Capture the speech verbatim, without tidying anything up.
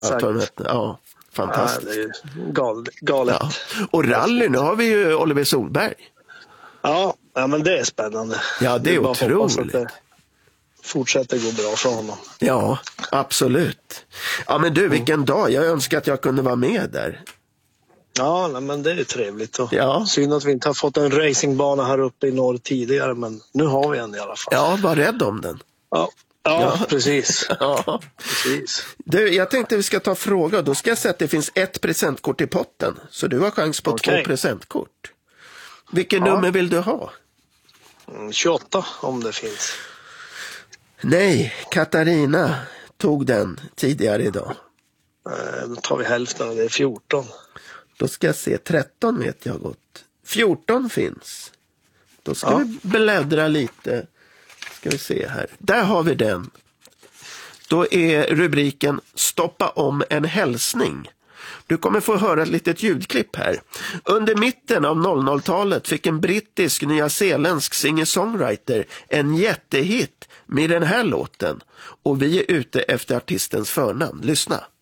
Att de hette, ja, fantastiskt. Ja, det är gal, galet. Ja. Och rally, nu har vi ju Oliver Solberg. Ja, ja men det är spännande. Ja, det är otroligt. Det fortsätter gå bra för honom. Ja, absolut. Ja, men du, vilken mm. dag. Jag önskar att jag kunde vara med där. Ja, nej, men det är trevligt. Och ja. Synd att vi inte har fått en racingbana här uppe i norr tidigare, men nu har vi en i alla fall. Ja, var rädd om den. Ja, ja, ja. precis. ja. precis. Du, jag tänkte vi ska ta fråga. Då ska jag säga att det finns ett presentkort i potten. Så du har chans på okay. två presentkort. Vilken ja. nummer vill du ha? Mm, tjugoåtta om det finns. Nej, Katarina tog den tidigare idag. Eh, då tar vi hälften, det är fjorton. Då ska jag se, tretton vet jag gott. fjorton finns. Då ska ja. vi bläddra lite. Ska vi se här. Där har vi den. Då är rubriken Stoppa om en hälsning. Du kommer få höra ett litet ljudklipp här. Under mitten av noll noll-talet fick en brittisk nyzeeländsk singer-songwriter en jättehit med den här låten. Och vi är ute efter artistens förnamn. Lyssna.